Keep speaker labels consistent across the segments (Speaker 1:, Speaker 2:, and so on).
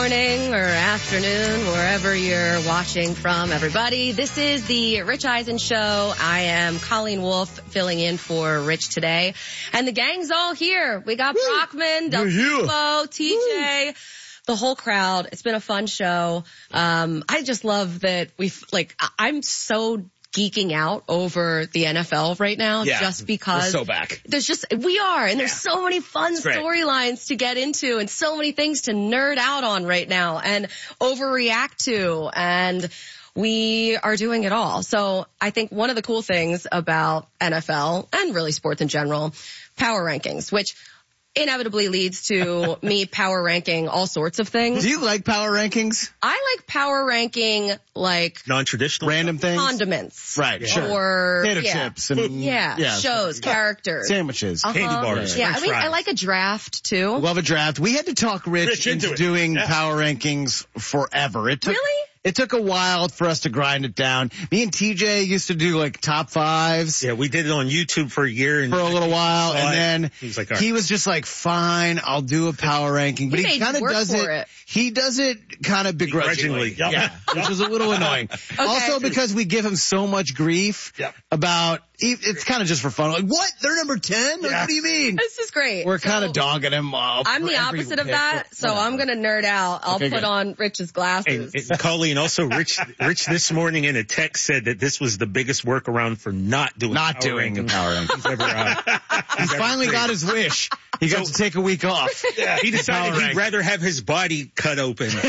Speaker 1: morning or afternoon, wherever you're watching from, everybody. This is the Rich Eisen Show. I am Colleen Wolfe filling in for Rich today. And the gang's all here. We got Brockman, Del Tufo, TJ, the whole crowd. It's been a fun show. I just love that I'm so geeking out over the NFL right now, just because
Speaker 2: we're so back.
Speaker 1: We are, and there's so many fun storylines to get into and so many things to nerd out on right now and overreact to, and we are doing it all. So I think one of the cool things about NFL and really sports in general, power rankings, which inevitably leads to me power ranking all sorts of things.
Speaker 2: Do you like power rankings?
Speaker 1: I like power ranking
Speaker 3: non-traditional
Speaker 2: random things,
Speaker 1: condiments,
Speaker 2: right? Sure.
Speaker 1: Or
Speaker 2: potato chips and
Speaker 1: shows, characters,
Speaker 2: sandwiches,
Speaker 3: candy bars.
Speaker 1: Yeah, I like a draft too.
Speaker 2: Love a draft. We had to talk Rich into doing power rankings forever. It took a while for us to grind it down. Me and TJ used to do like top fives.
Speaker 3: Yeah, we did it on YouTube for a year. And
Speaker 2: for a little while. And then
Speaker 3: he
Speaker 2: was just like, fine, I'll do a power ranking. But he kind of does it. He does it kind of begrudgingly. Yeah, which is a little annoying. Okay. Also because we give him so much grief about, it's kind of just for fun. Like, what? They're number 10? Like, what do you mean?
Speaker 1: This is great.
Speaker 2: We're kind of dogging him up.
Speaker 1: I'm the opposite of that, so I'm going to nerd out. I'll put on Rich's glasses.
Speaker 3: And Colleen, also, Rich this morning in a text said that this was the biggest workaround for not doing
Speaker 2: the power ranking. He's finally got his wish. He got to take a week off.
Speaker 3: Yeah, he decided he'd rather have his body cut open than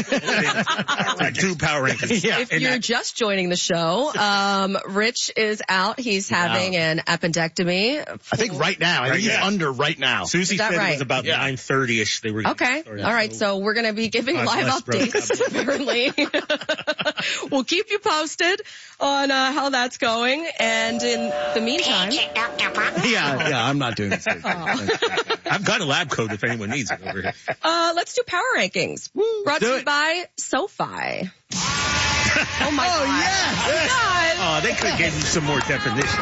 Speaker 3: do power rankings.
Speaker 1: Yeah. If you're just joining the show, Rich is out. He's having an appendectomy.
Speaker 2: I think right now. I think he's under right now.
Speaker 3: Susie said it was about 9:30ish. They were
Speaker 1: okay. All right. So we're going to be giving live updates, apparently. We'll keep you posted on how that's going. And in the meantime.
Speaker 2: I'm not doing this.
Speaker 3: I've got a lab coat if anyone needs it over here.
Speaker 1: Let's do power rankings. Brought to you by SoFi. Oh my God.
Speaker 2: Yes.
Speaker 3: Oh, they could give you some more definition.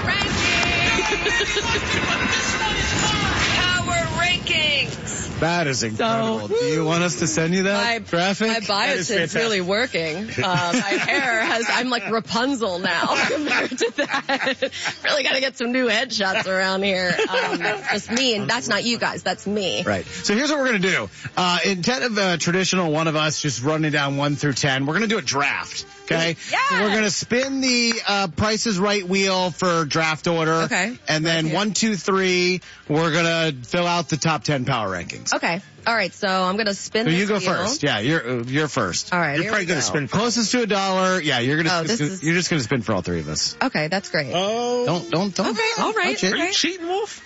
Speaker 1: Power rankings.
Speaker 2: That is incredible. Do you want us to send you that graphic?
Speaker 1: My biotin's really working. My hair I'm like Rapunzel now compared to that. Really got to get some new headshots around here. Just me, and that's not you guys. That's me.
Speaker 2: Right. So here's what we're going to do. Instead of a traditional one of us just running down 1 through 10, we're going to do a draft. Okay?
Speaker 1: Yeah.
Speaker 2: So we're going to spin the Price is Right wheel for draft order.
Speaker 1: Okay.
Speaker 2: And then 1, 2, 3, we're going to fill out the top 10 power rankings.
Speaker 1: Okay. All right. So I'm going to spin this
Speaker 2: you go
Speaker 1: wheel.
Speaker 2: first. Yeah, you're first.
Speaker 1: All right.
Speaker 3: You're probably going to spin
Speaker 2: closest to $1. Yeah, you're going to you're just going to spin for all three of us.
Speaker 1: Okay, that's great.
Speaker 2: Oh. Don't.
Speaker 1: Okay. All right.
Speaker 3: Are you cheating, Wolf?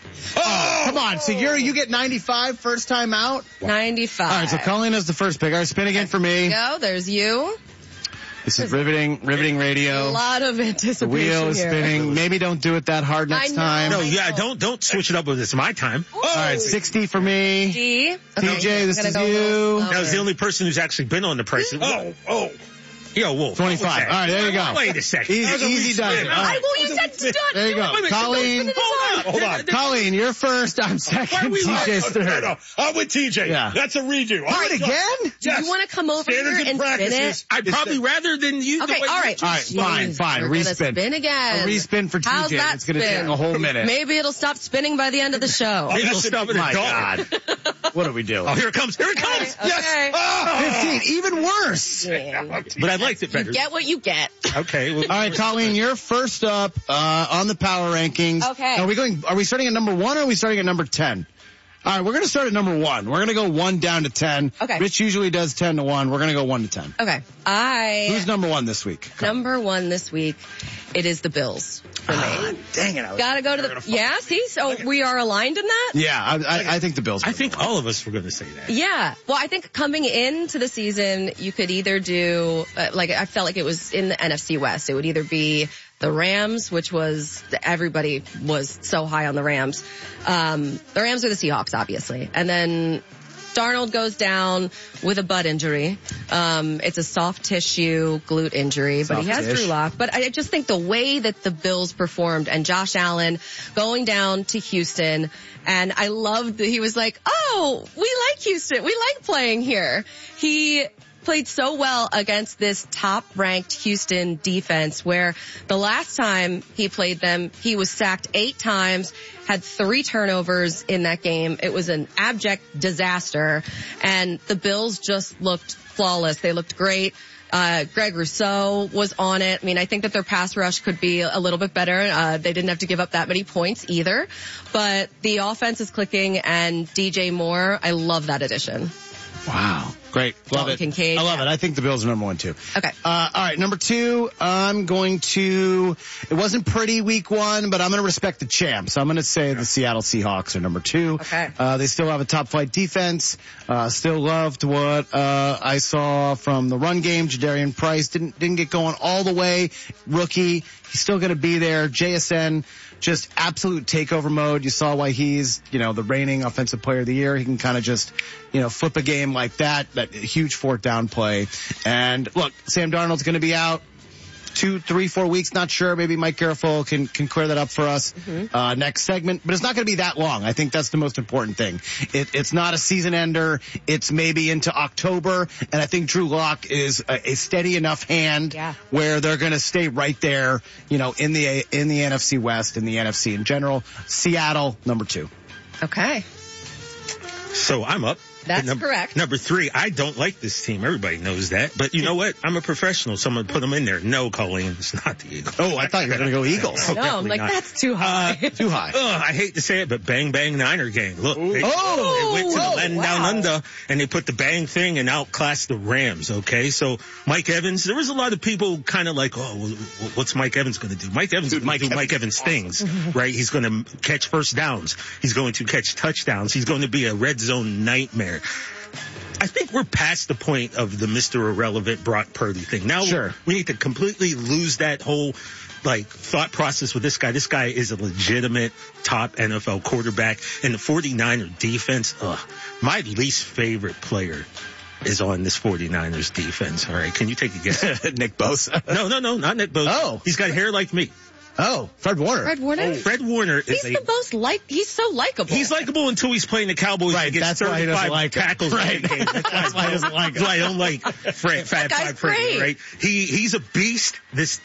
Speaker 2: Oh, come on. So you get 95 first time out?
Speaker 1: 95.
Speaker 2: All right, so Colleen has the first pick. All right, spin again for me.
Speaker 1: Go. There's you.
Speaker 2: This is riveting radio.
Speaker 1: A lot of anticipation.
Speaker 2: The wheel is spinning.
Speaker 1: Here.
Speaker 2: Maybe don't do it that hard next time.
Speaker 3: No, don't switch it up with it's my time.
Speaker 1: Ooh.
Speaker 2: All right, 60 for me.
Speaker 1: D.
Speaker 2: Okay. TJ, this is you.
Speaker 3: That was the only person who's actually been on the price. Oh. Yo, Wolf.
Speaker 2: 25. All right, there you go.
Speaker 3: Wait a second.
Speaker 2: Easy does it.
Speaker 1: Well, you said start.
Speaker 2: There you go. Colleen.
Speaker 3: Hold on.
Speaker 2: Colleen, you're first. I'm second. TJ's third.
Speaker 3: No. I'm with TJ.
Speaker 2: Yeah.
Speaker 3: That's a redo.
Speaker 2: Do it again?
Speaker 1: Do you want to come over here and spin it?
Speaker 3: I'd probably rather than you.
Speaker 1: Okay, all right.
Speaker 2: All right, fine.
Speaker 1: We're
Speaker 2: Respin.
Speaker 1: Spin again.
Speaker 2: A respin for TJ.
Speaker 1: How's that
Speaker 2: It's going to take a whole minute.
Speaker 1: Maybe it'll stop spinning by the end of the show.
Speaker 3: Maybe it'll stop at
Speaker 2: My
Speaker 3: $1.
Speaker 2: God. What are we doing?
Speaker 3: Oh, here it comes. Here it comes.
Speaker 1: Okay.
Speaker 3: Yes. Oh.
Speaker 2: 15. Even worse.
Speaker 3: But I liked it better.
Speaker 1: You get what you get.
Speaker 3: Okay. Well,
Speaker 2: all right, Colleen, you're first up on the power rankings.
Speaker 1: Okay.
Speaker 2: Now, are we starting at number 1 or are we starting at number 10? All right, we're going to start at number 1. We're going to go 1 down to 10.
Speaker 1: Okay.
Speaker 2: Rich usually does 10 to 1. We're going to go 1 to 10.
Speaker 1: Okay.
Speaker 2: Who's number 1 this week?
Speaker 1: Number 1 this week, it is the Bills for me.
Speaker 2: Dang it.
Speaker 1: Gotta go to the, see? So we are aligned in that?
Speaker 2: Yeah, I think the Bills.
Speaker 3: I think all of us were going to say that.
Speaker 1: Yeah. Well, I think coming into the season, you could either do, I felt like it was in the NFC West. It would either be the Rams, which was, everybody was so high on the Rams. The Rams or the Seahawks, obviously. And then Darnold goes down with a butt injury. It's a soft tissue glute injury, but he has Drew Lock. But I just think the way that the Bills performed and Josh Allen going down to Houston, and I loved that he was like, oh, we like Houston. We like playing here. He played so well against this top-ranked Houston defense where the last time he played them, he was sacked 8 times, had 3 turnovers in that game. It was an abject disaster, and the Bills just looked flawless. They looked great. Greg Rousseau was on it. I mean, I think that their pass rush could be a little bit better. They didn't have to give up that many points either, but the offense is clicking, and DJ Moore, I love that addition.
Speaker 2: Wow. Great. Love it.
Speaker 1: Kincaid,
Speaker 2: I love it. I think the Bills are number 1 too.
Speaker 1: Okay.
Speaker 2: All right. Number 2, it wasn't pretty week 1, but I'm going to respect the champs. I'm going to say the Seattle Seahawks are number 2.
Speaker 1: Okay.
Speaker 2: They still have a top flight defense. Still loved what, I saw from the run game. Jadarian Price didn't get going all the way. Rookie. He's still going to be there. JSN, just absolute takeover mode. You saw why he's, the reigning offensive player of the year. He can kind of just, flip a game like that huge 4th down play. And look, Sam Darnold's going to be out 2, 3, 4 weeks. Not sure. Maybe Mike Garafolo can clear that up for us next segment. But it's not going to be that long. I think that's the most important thing. It's not a season ender. It's maybe into October. And I think Drew Lock is a steady enough hand where they're going to stay right there, in the NFC West and the NFC in general. Seattle, number 2.
Speaker 1: Okay.
Speaker 3: So I'm up.
Speaker 1: That's correct.
Speaker 3: Number 3, I don't like this team. Everybody knows that. But you know what? I'm a professional, so I'm going to put them in there. No, Colleen, it's not the Eagles.
Speaker 2: Oh, I thought you were going to go Eagles.
Speaker 1: No, I'm like, not. That's too high.
Speaker 2: Too high.
Speaker 3: I hate to say it, but Bang Bang Niner gang. Look, they went to the land down under, and they put the bang thing and outclassed the Rams, okay? So Mike Evans, there was a lot of people kind of like, what's Mike Evans going to do? Mike Evans is going to do Mike Evans things, right? He's going to catch first downs. He's going to catch touchdowns. He's going to be a red zone nightmare. I think we're past the point of the Mr. Irrelevant Brock Purdy thing. Now we need to completely lose that whole thought process with this guy. This guy is a legitimate top NFL quarterback, and the 49er defense, my least favorite player is on this 49ers defense. All right. Can you take a guess?
Speaker 2: Nick Bosa.
Speaker 3: No, not Nick Bosa.
Speaker 2: Oh.
Speaker 3: He's got hair like me.
Speaker 2: Oh, Fred Warner.
Speaker 1: Fred Warner?
Speaker 3: Fred Warner is
Speaker 1: he's so likable.
Speaker 3: He's likable until he's playing the Cowboys.
Speaker 2: Right,
Speaker 3: that's why he doesn't like tackles.
Speaker 2: Right. That's why he doesn't like him.
Speaker 3: That's why I don't like Fat Five Freddy, right? He's a beast.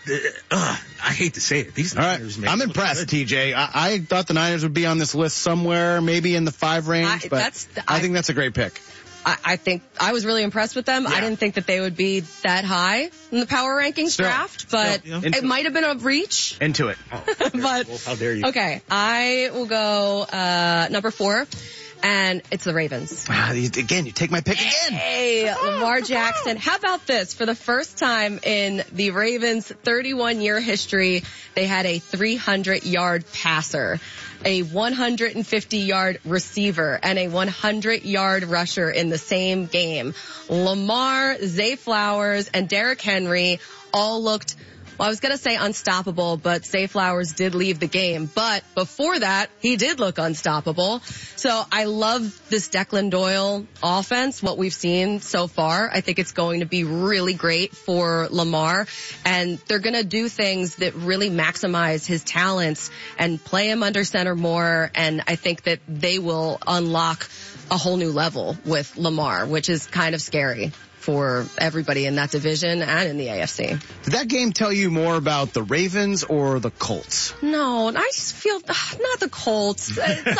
Speaker 3: I hate to say it. These Niners, man.
Speaker 2: I'm impressed, TJ. I thought the Niners would be on this list somewhere, maybe in the 5 range, but I think that's a great pick.
Speaker 1: I think I was really impressed with them. Yeah. I didn't think that they would be that high in the power rankings draft, but it might have been a reach.
Speaker 2: Into it.
Speaker 1: But
Speaker 3: how dare you?
Speaker 1: Okay, I will go number 4, and it's the Ravens.
Speaker 2: Again, you take my pick again.
Speaker 1: Hey, Lamar Jackson. How about this? For the first time in the Ravens' 31-year history, they had a 300-yard passer, a 150-yard receiver, and a 100-yard rusher in the same game. Lamar, Zay Flowers, and Derrick Henry all looked, I was going to say unstoppable, but Zay Flowers did leave the game. But before that, he did look unstoppable. So I love this Declan Doyle offense, what we've seen so far. I think it's going to be really great for Lamar. And they're going to do things that really maximize his talents and play him under center more. And I think that they will unlock a whole new level with Lamar, which is kind of scary for everybody in that division and in the AFC.
Speaker 2: Did that game tell you more about the Ravens or the Colts?
Speaker 1: No, I just feel not the Colts.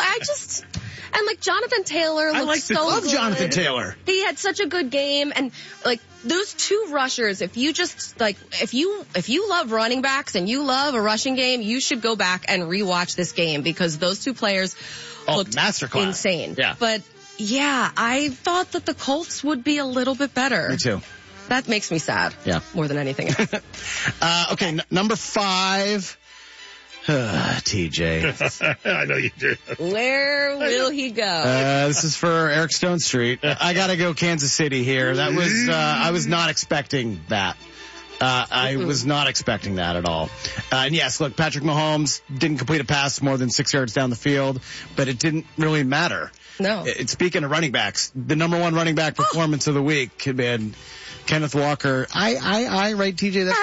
Speaker 1: And Jonathan Taylor looks so good.
Speaker 2: I love Jonathan Taylor.
Speaker 1: He had such a good game, and those 2 rushers, if you just if you love running backs and you love a rushing game, you should go back and rewatch this game because those 2 players looked
Speaker 2: masterclass.
Speaker 1: Insane.
Speaker 2: Yeah.
Speaker 1: But yeah, I thought that the Colts would be a little bit better.
Speaker 2: Me too.
Speaker 1: That makes me sad.
Speaker 2: Yeah.
Speaker 1: More than anything else.
Speaker 2: Okay, number 5. TJ.
Speaker 3: I know you do.
Speaker 1: Where will he go?
Speaker 2: This is for Eric Stone Street. I gotta go Kansas City here. That was, I was not expecting that. I was not expecting that at all. And yes, look, Patrick Mahomes didn't complete a pass more than 6 yards down the field, but it didn't really matter.
Speaker 1: No.
Speaker 2: Speaking of running backs, the number one running back performance of the week had been Kenneth Walker. Right, TJ?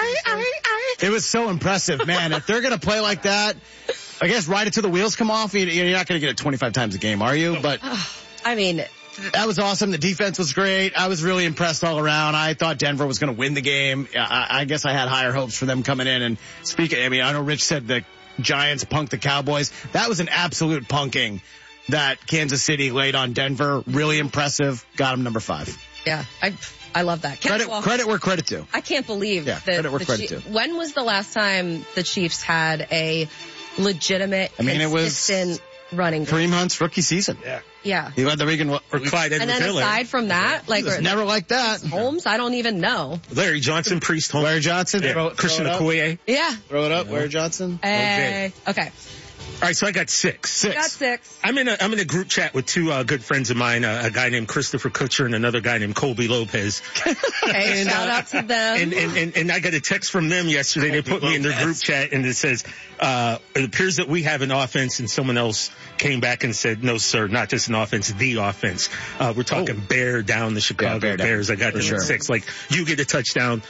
Speaker 2: It was so impressive, man. If they're going to play like that, I guess ride it till the wheels come off. You're not going to get it 25 times a game, are you? But
Speaker 1: I mean,
Speaker 2: that was awesome. The defense was great. I was really impressed all around. I thought Denver was going to win the game. I guess I had higher hopes for them coming in. And speaking, I mean, I know Rich said the Giants punked the Cowboys. That was an absolute punking that Kansas City laid on Denver. Really impressive. Got him number 5.
Speaker 1: Yeah, I love that.
Speaker 2: Credit where credit due.
Speaker 1: I can't believe that.
Speaker 2: Credit where credit due.
Speaker 1: When was the last time the Chiefs had a legitimate, consistent running game?
Speaker 2: Kareem Hunt's rookie season.
Speaker 1: Yeah.
Speaker 2: He led the league in
Speaker 3: or Clyde Edwards-Helaire.
Speaker 1: And then aside from that,
Speaker 2: it was never like that.
Speaker 1: Holmes, I don't even know.
Speaker 3: Larry Johnson, Priest Holmes.
Speaker 2: Larry Johnson.
Speaker 3: Yeah. Christian Okoye.
Speaker 1: Yeah.
Speaker 2: Throw it up, Larry Johnson.
Speaker 1: Okay.
Speaker 3: All right, so I got 6.
Speaker 1: You got 6.
Speaker 3: I'm in a group chat with 2 good friends of mine, a guy named Christopher Kutcher and another guy named Colby Lopez.
Speaker 1: Okay, shout out to them.
Speaker 3: And I got a text from them yesterday. They put me in their group chat and it says, it appears that we have an offense, and someone else came back and said, no, sir, not just an offense, the offense. We're talking bear down the Chicago Bears. I got them at 6. Like, you get a touchdown,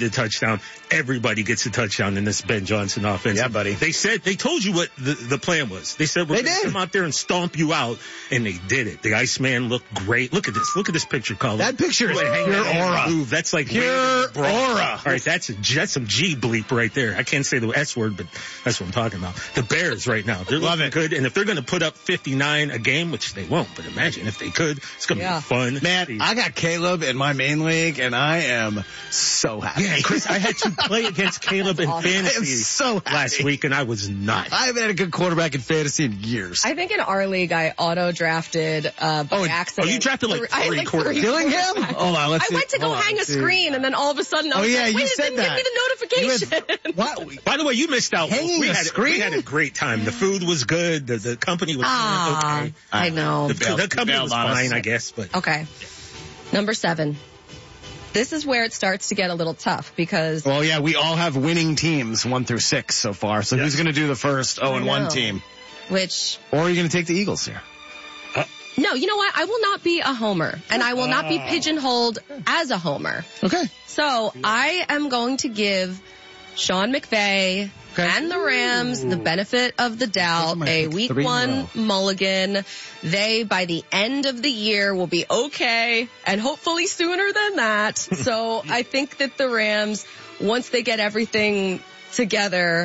Speaker 3: everybody gets a touchdown in this Ben Johnson offense.
Speaker 2: Yeah, buddy.
Speaker 3: They told you what the plan was. They said, we're going to come out there and stomp you out, and they did it. The Iceman looked great. Look at this picture, Colin.
Speaker 2: That picture is pure aura.
Speaker 3: That's like
Speaker 2: pure aura.
Speaker 3: All right, that's some G bleep right there. I can't say the S word, but that's what I'm talking about. The Bears right now, they're looking good, and if they're going to put up 59 a game, which they won't, but imagine if they could, it's going to be fun.
Speaker 2: Man, I got Caleb in my main league, and I am so happy.
Speaker 3: Yeah, Chris, I had to play against Caleb in fantasy last week, and I was not.
Speaker 2: I haven't had a good quarterback in fantasy in years.
Speaker 1: I think in our league, I auto-drafted by accident.
Speaker 3: Oh, you drafted like 3 quarterbacks.
Speaker 2: Dillingham? Hold on, let's see.
Speaker 1: I went to go hang a screen, and then all of a sudden, I was like, wait, it didn't give me the notification.
Speaker 2: What?
Speaker 3: By the way, you missed out.
Speaker 2: Hanging a screen?
Speaker 3: We had a great time. The food was good. The company was okay.
Speaker 1: I know.
Speaker 3: The company was fine, I guess. But
Speaker 1: okay. Number 7. This is where it starts to get a little tough because...
Speaker 2: Well, yeah, we all have winning teams 1 through 6 so far. So who's going to do the first 0-1 team?
Speaker 1: Which...
Speaker 2: Or are you going to take the Eagles here?
Speaker 1: No, you know what? I will not be a homer, and I will not be pigeonholed as a homer.
Speaker 2: Okay.
Speaker 1: So I am going to give Sean McVay and the Rams the benefit of the doubt, a week 1 mulligan. They, by the end of the year, will be okay, and hopefully sooner than that. So I think that the Rams, once they get everything together,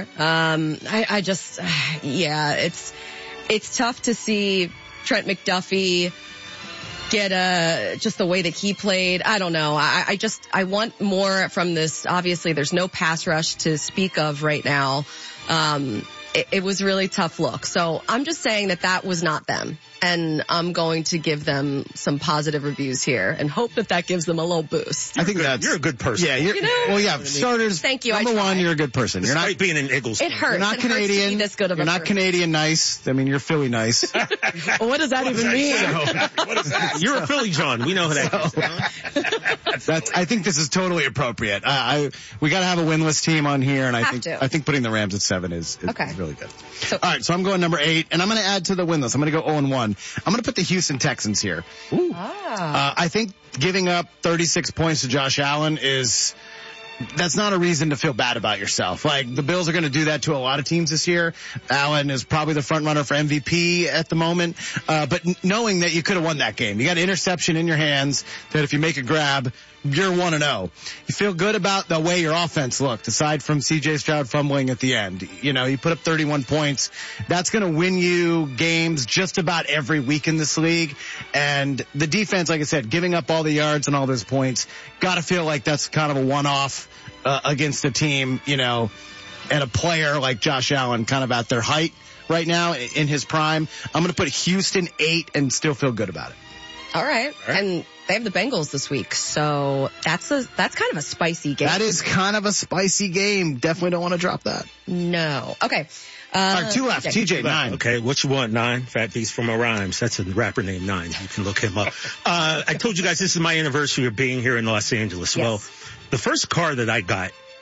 Speaker 1: it's tough to see Trent McDuffie get just the way that he played. I don't know. I want more from this. Obviously, there's no pass rush to speak of right now. It was a really tough look. So I'm just saying that was not them. And I'm going to give them some positive reviews here and hope that gives them a little boost.
Speaker 2: I think you're a good person. Yeah, starters.
Speaker 1: Thank you.
Speaker 2: Number 1, you're a good person.
Speaker 3: You're not being an Eagles.
Speaker 1: It hurts.
Speaker 2: You're not Canadian.
Speaker 1: To be this good of
Speaker 2: you're not Canadian nice. I mean, you're Philly nice.
Speaker 1: Well, what does that even mean?
Speaker 3: What is that? You're a Philly John. We know who that is.
Speaker 2: I think this is totally appropriate. We got to have a winless team on here, and I think putting the Rams at 7 is really good. All right, so I'm going number 8, and I'm going to add to the winless. I'm going to go 0-1. I'm going to put the Houston Texans here.
Speaker 1: Ooh.
Speaker 2: I think giving up 36 points to Josh Allen that's not a reason to feel bad about yourself. Like, the Bills are going to do that to a lot of teams this year. Allen is probably the front runner for MVP at the moment. But knowing that you could have won that game, you got an interception in your hands that if you make a grab, you're 1-0. You feel good about the way your offense looked, aside from C.J. Stroud fumbling at the end. You know, you put up 31 points. That's going to win you games just about every week in this league. And the defense, like I said, giving up all the yards and all those points, got to feel like that's kind of a one-off against the team, you know, and a player like Josh Allen kind of at their height right now in his prime. I'm going to put Houston 8 and still feel good about it.
Speaker 1: All right. And they have the Bengals this week, so that's kind of a spicy game.
Speaker 2: That is kind of a spicy game. Definitely don't want to drop that.
Speaker 1: No. Okay.
Speaker 2: All right, 2 left. TJ, 9.
Speaker 3: Okay, what you want, 9? Fat Beast from Rhymes. That's a rapper named 9. You can look him up. I told you guys this is my anniversary of being here in Los Angeles.
Speaker 1: Yes.
Speaker 3: Well, the first car that I got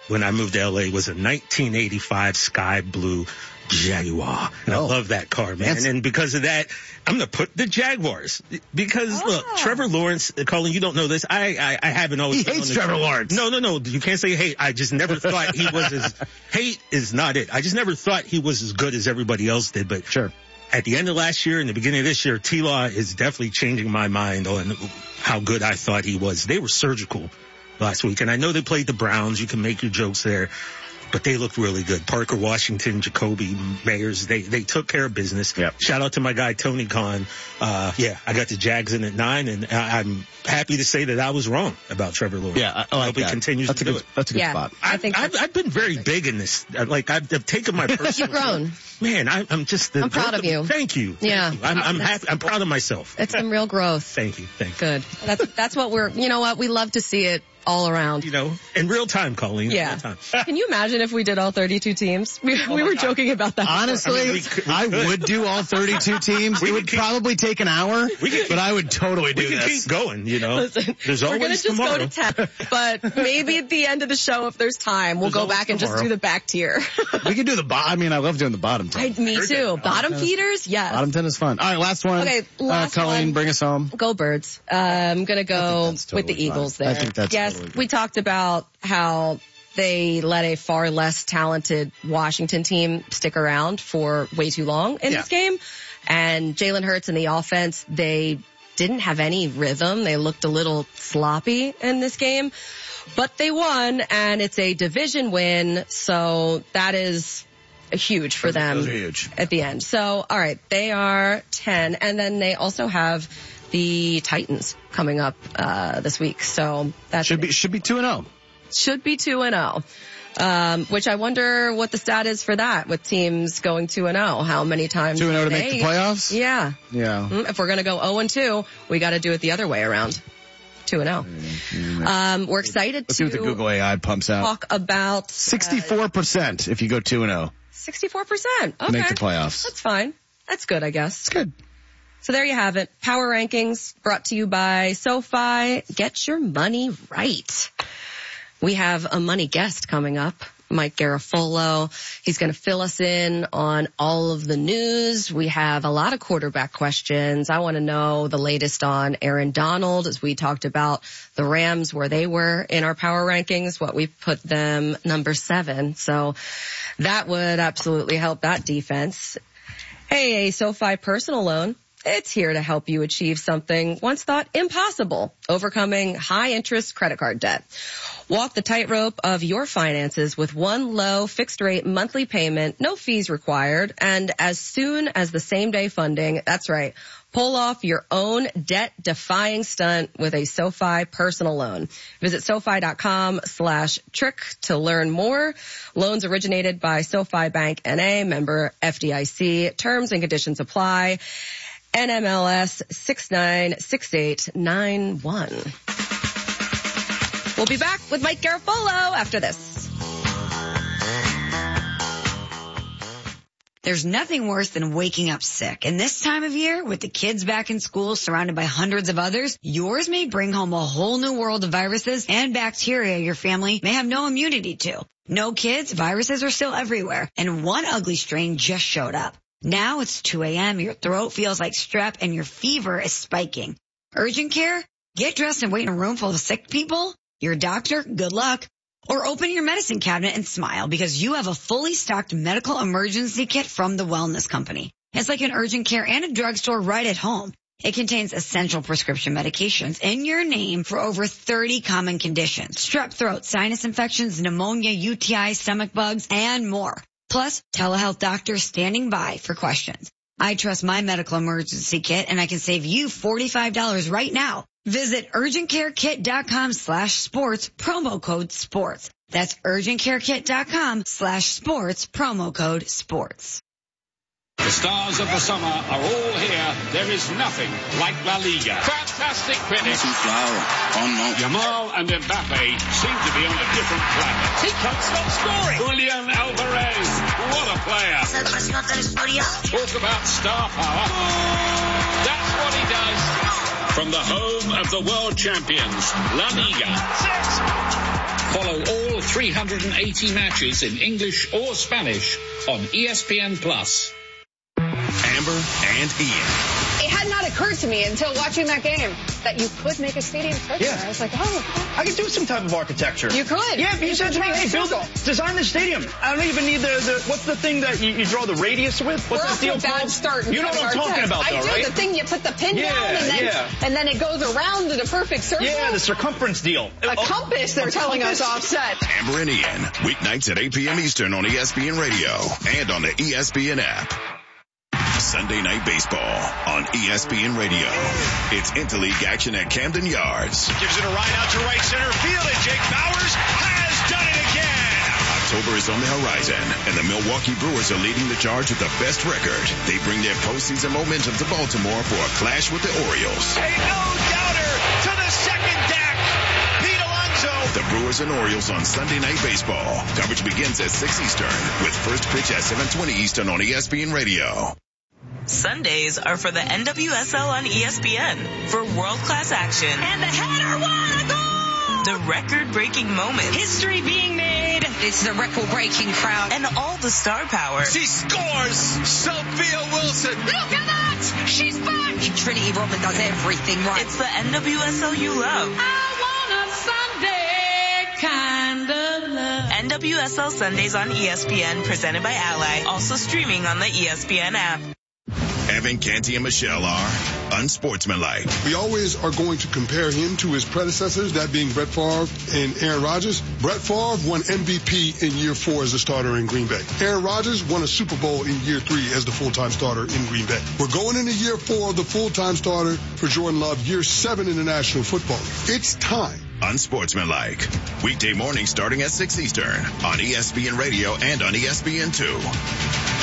Speaker 3: when I moved to LA was a 1985 sky blue Jaguar. And I love that car, man. And because of that, I'm going to put the Jaguars. Because, look, Trevor Lawrence, Colin, you don't know this. I haven't always...
Speaker 2: He hates Trevor Lawrence.
Speaker 3: No. You can't say hate. I just never thought he was as... Hate is not it. I just never thought he was as good as everybody else did. But
Speaker 2: sure.
Speaker 3: At the end of last year and the beginning of this year, T-Law is definitely changing my mind on how good I thought he was. They were surgical last week. And I know they played the Browns. You can make your jokes there. But they looked really good. Parker Washington, Jacoby Meyers, they took care of business.
Speaker 2: Yep.
Speaker 3: Shout out to my guy, Tony Khan. I got the Jags in at 9, and I'm happy to say that I was wrong about Trevor Lawrence.
Speaker 2: Yeah, I like
Speaker 3: hope
Speaker 2: that.
Speaker 3: He continues to do it.
Speaker 2: That's a good spot.
Speaker 3: I've been very big in this. Like, I've taken my personal...
Speaker 1: You've grown.
Speaker 3: Man, I'm proud
Speaker 1: of you.
Speaker 3: Thank you.
Speaker 1: Yeah.
Speaker 3: I'm happy. I'm proud of myself.
Speaker 1: It's some real growth.
Speaker 3: Thank you.
Speaker 1: Good. That's what you know what? We love to see it all around.
Speaker 3: You know, in real time, Colleen.
Speaker 1: Yeah.
Speaker 3: In real time.
Speaker 1: Can you imagine if we did all 32 teams? We were joking about that.
Speaker 2: Honestly, I would do all 32 teams. It would probably take an hour, but I would totally do this.
Speaker 3: We can keep going, you know.
Speaker 1: Listen,
Speaker 3: there's always
Speaker 1: we're going to just
Speaker 3: tomorrow.
Speaker 1: go to 10, but maybe at the end of the show, if there's time, we'll go back and just do the back tier.
Speaker 2: We can do the bottom. I mean, I love doing the bottom 10.
Speaker 1: Me too. Bottom feeders? Yes.
Speaker 2: Bottom 10 is fun. All right, last one.
Speaker 1: Okay,
Speaker 2: Colleen, bring us home.
Speaker 1: Go Birds. I'm going to go with the Eagles there.
Speaker 2: I think that's
Speaker 1: totally we talked about how they let a far less talented Washington team stick around for way too long in this game. And Jalen Hurts and the offense, they didn't have any rhythm. They looked a little sloppy in this game, but they won, and it's a division win. So that is huge for them.
Speaker 2: Those are huge
Speaker 1: at the end. So, all right, they are 10, and then they also have the Titans coming up this week. So that
Speaker 2: should be 2-0.
Speaker 1: Should be 2-0. Which I wonder what the stat is for that with teams going 2-0. How many times
Speaker 2: 2-0 to make the playoffs?
Speaker 1: Yeah. If we're going to go 0-2, we got to do it the other way around. 2-0. We're excited
Speaker 2: Let's see what the Google AI pumps out.
Speaker 1: Talk about
Speaker 2: 64% if you go 2-0.
Speaker 1: 64%. Okay.
Speaker 2: Make the playoffs.
Speaker 1: That's fine. That's good, I guess.
Speaker 2: It's good.
Speaker 1: So there you have it. Power Rankings brought to you by SoFi. Get your money right. We have a money guest coming up, Mike Garafolo. He's going to fill us in on all of the news. We have a lot of quarterback questions. I want to know the latest on Aaron Donald, as we talked about the Rams, where they were in our power rankings, what we put them number 7. So that would absolutely help that defense. Hey, a SoFi personal loan. It's here to help you achieve something once thought impossible, overcoming high-interest credit card debt. Walk the tightrope of your finances with one low fixed-rate monthly payment, no fees required, and as soon as the same-day funding, that's right, pull off your own debt-defying stunt with a SoFi personal loan. Visit SoFi.com/trick to learn more. Loans originated by SoFi Bank N.A., member FDIC. Terms and conditions apply. NMLS 696891. We'll be back with Mike Garafolo after this.
Speaker 4: There's nothing worse than waking up sick. And this time of year, with the kids back in school surrounded by hundreds of others, yours may bring home a whole new world of viruses and bacteria your family may have no immunity to. No kids, viruses are still everywhere. And one ugly strain just showed up. Now it's 2 a.m., your throat feels like strep, and your fever is spiking. Urgent care? Get dressed and wait in a room full of sick people? Your doctor? Good luck. Or open your medicine cabinet and smile because you have a fully stocked medical emergency kit from the Wellness Company. It's like an urgent care and a drugstore right at home. It contains essential prescription medications in your name for over 30 common conditions. Strep throat, sinus infections, pneumonia, UTI, stomach bugs, and more. Plus, telehealth doctors standing by for questions. I trust my medical emergency kit, and I can save you $45 right now. Visit urgentcarekit.com/sports, promo code sports. That's urgentcarekit.com/sports, promo code sports.
Speaker 5: The stars of the summer are all here. There is nothing like La Liga. Fantastic finish. Yamal and Mbappe seem to be on a different planet.
Speaker 6: He can't stop scoring.
Speaker 5: Julian Alvarez, what a player. Talk about star power. That's what he does. From the home of the world champions, La Liga. Follow all 380 matches in English or Spanish on ESPN+.
Speaker 6: Amber and Ian.
Speaker 7: It had not occurred to me until watching that game that you could make a stadium structure.
Speaker 8: Yeah.
Speaker 7: I was like, oh.
Speaker 8: I could do some type of architecture.
Speaker 7: You could.
Speaker 8: Yeah, if you said to me, hey, design the stadium. I don't even need what's the thing that you draw the radius with? What's that deal called?
Speaker 7: Start
Speaker 8: you know what I'm talking about, though, right?
Speaker 7: The thing you put the pin down and then it goes around in a perfect circle.
Speaker 8: Yeah, the circumference deal.
Speaker 7: A compass, they're telling us offset.
Speaker 6: Amber and Ian, weeknights at 8 p.m. Eastern on ESPN Radio and on the ESPN app. Sunday Night Baseball on ESPN Radio. It's interleague action at Camden Yards.
Speaker 9: Gives it a ride out to right center field, and Jake Bauers has done it again.
Speaker 6: October is on the horizon, and the Milwaukee Brewers are leading the charge with the best record. They bring their postseason momentum to Baltimore for a clash with the Orioles.
Speaker 9: A no-doubter to the second deck. Pete Alonso.
Speaker 6: The Brewers and Orioles on Sunday Night Baseball. Coverage begins at 6 Eastern with first pitch at 7:20 Eastern on ESPN Radio.
Speaker 10: Sundays are for the NWSL on ESPN for world-class action.
Speaker 4: And the header, what a goal!
Speaker 10: The record-breaking moments.
Speaker 4: History being made. It's the record-breaking crowd.
Speaker 10: And all the star power.
Speaker 9: She scores! Sophia Wilson!
Speaker 4: Look at that! She's back! Trinity Rodman does everything right.
Speaker 10: It's the NWSL you love.
Speaker 4: I want a Sunday kind of love.
Speaker 10: NWSL Sundays on ESPN, presented by Ally. Also streaming on the ESPN app.
Speaker 6: Evan Canty and Michelle are unsportsmanlike.
Speaker 11: We always are going to compare him to his predecessors, that being Brett Favre and Aaron Rodgers. Brett Favre won MVP in year 4 as a starter in Green Bay. Aaron Rodgers won a Super Bowl in year 3 as the full-time starter in Green Bay. We're going into year 4 of the full-time starter for Jordan Love, year 7 in the National Football League. It's time.
Speaker 6: Unsportsmanlike. Weekday mornings starting at 6 Eastern on ESPN Radio and on ESPN2.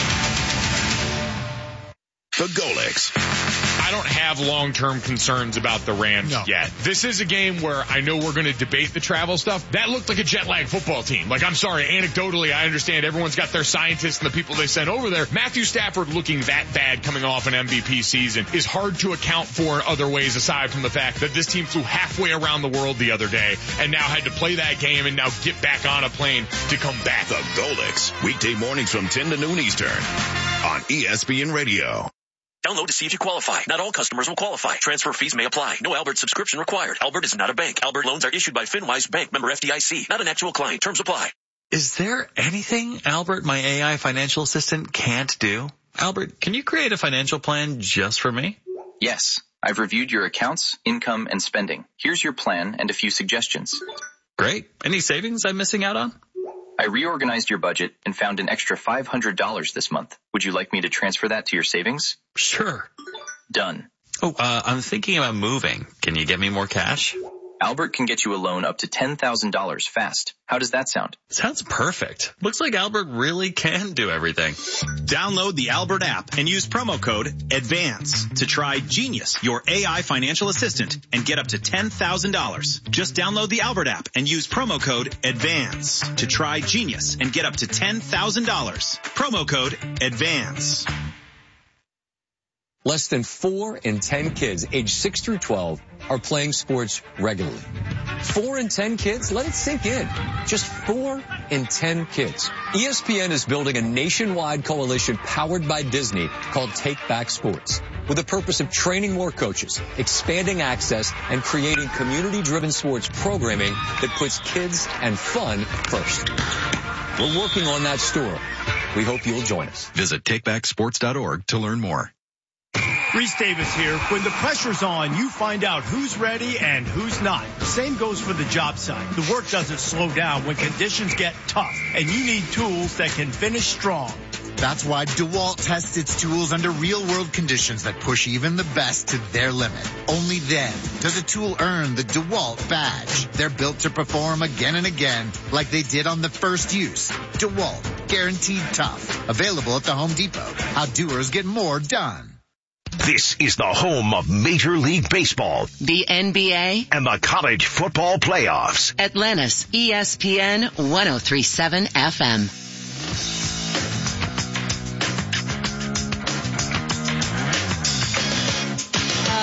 Speaker 6: The Golics.
Speaker 12: I don't have long-term concerns about the Rams yet. This is a game where I know we're going to debate the travel stuff. That looked like a jet-lag football team. Like, I'm sorry, anecdotally, I understand everyone's got their scientists and the people they sent over there. Matthew Stafford looking that bad coming off an MVP season is hard to account for in other ways aside from the fact that this team flew halfway around the world the other day and now had to play that game and now get back on a plane to come back.
Speaker 6: The Golics. Weekday mornings from 10 to noon Eastern on ESPN Radio.
Speaker 13: Download to see if you qualify. Not all customers will qualify. Transfer fees may apply. No Albert subscription required. Albert is not a bank. Albert loans are issued by FinWise Bank, member FDIC. Not an actual client. Terms apply.
Speaker 14: Is there anything Albert, my AI financial assistant, can't do? Albert, can you create a financial plan just for me?
Speaker 15: Yes. I've reviewed your accounts, income, and spending. Here's your plan and a few suggestions.
Speaker 14: Great. Any savings I'm missing out on?
Speaker 15: I reorganized your budget and found an extra $500 this month. Would you like me to transfer that to your savings?
Speaker 14: Sure.
Speaker 15: Done.
Speaker 14: Oh, I'm thinking about moving. Can you get me more cash?
Speaker 15: Albert can get you a loan up to $10,000 fast. How does that sound?
Speaker 14: Sounds perfect. Looks like Albert really can do everything.
Speaker 16: Download the Albert app and use promo code ADVANCE to try Genius, your AI financial assistant, and get up to $10,000. Just download the Albert app and use promo code ADVANCE to try Genius and get up to $10,000. Promo code ADVANCE.
Speaker 17: Less than 4 in 10 kids aged 6 through 12 are playing sports regularly. 4 in 10 kids? Let it sink in. Just 4 in 10 kids. ESPN is building a nationwide coalition powered by Disney called Take Back Sports, with the purpose of training more coaches, expanding access, and creating community-driven sports programming that puts kids and fun first. We're working on that story. We hope you'll join us.
Speaker 6: Visit takebacksports.org to learn more.
Speaker 18: Reese Davis here. When the pressure's on, you find out who's ready and who's not. The same goes for the job site. The work doesn't slow down when conditions get tough, and you need tools that can finish strong.
Speaker 19: That's why DeWalt tests its tools under real-world conditions that push even the best to their limit. Only then does a tool earn the DeWalt badge. They're built to perform again and again like they did on the first use. DeWalt, guaranteed tough. Available at the Home Depot. How doers get more done.
Speaker 20: This is the home of Major League Baseball,
Speaker 21: the NBA,
Speaker 20: and the college football playoffs.
Speaker 21: Atlantis, ESPN 103.7 FM.